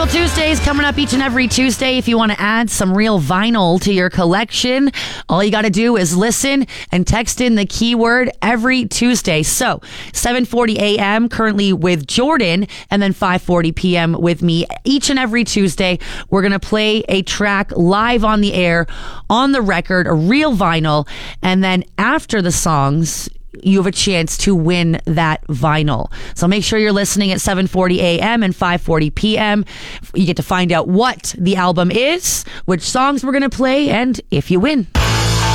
Musical Tuesdays coming up each and every Tuesday. If you want to add some real vinyl to your collection, all you got to do is listen and text in the keyword every Tuesday. So 7:40 a.m. currently with Jordan, and then 5:40 p.m. with me. Each and every Tuesday, we're going to play a track live on the air, on the record, a real vinyl, and then after the songs, you have a chance to win that vinyl. So make sure you're listening at 7:40 a.m. and 5:40 p.m. You get to find out what the album is, which songs we're going to play, and if you win.